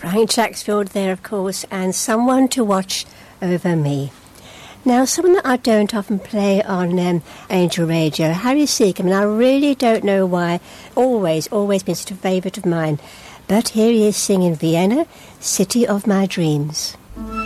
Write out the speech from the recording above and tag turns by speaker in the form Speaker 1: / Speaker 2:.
Speaker 1: Frank Jacksfield there, of course, and Someone to Watch Over Me. Now, someone that I don't often play on Angel Radio, Harry Seek. I mean, I really don't know why. Always been such a favourite of mine. But here he is singing Vienna, City of My Dreams.